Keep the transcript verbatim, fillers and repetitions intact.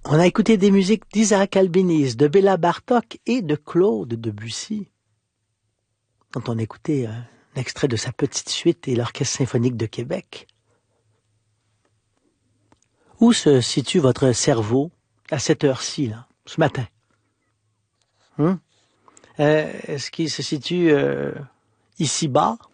On a écouté des musiques d'Isaac Albéniz, de Béla Bartók et de Claude Debussy. Quand on écoutait un extrait de sa petite suite et l'Orchestre symphonique de Québec. Où se situe votre cerveau à cette heure-ci, là, ce matin? Hum? Euh, est-ce qu'il se situe euh, ici-bas